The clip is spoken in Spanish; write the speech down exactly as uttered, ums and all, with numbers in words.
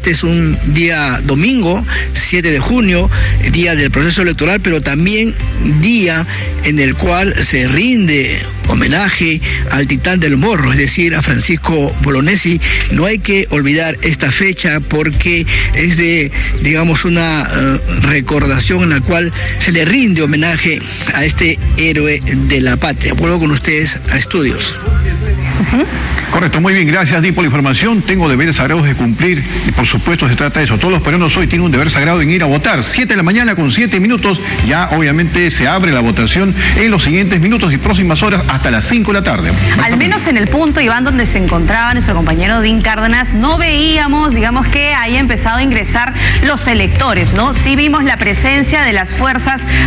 este es un día domingo, siete de junio, día del proceso electoral, pero también día en el cual se rinde homenaje al titán del Morro, es decir, a Francisco Bolognesi. No hay que olvidar esta fecha porque es de, digamos, una uh, recordación en la cual se le rinde homenaje a este héroe de la patria. Vuelvo con ustedes a estudios. Uh-huh. Correcto, muy bien, gracias Di por la información. Tengo deberes sagrados de cumplir y por supuesto se trata de eso. Todos los peruanos hoy tienen un deber sagrado en ir a votar. siete de la mañana con siete minutos, ya obviamente se abre la votación en los siguientes minutos y próximas horas hasta las cinco de la tarde. Al menos en el punto, Iván, donde se encontraba nuestro compañero Dean Cárdenas, no veíamos, digamos, que haya empezado a ingresar los electores, ¿no? Sí vimos la presencia de las Fuerzas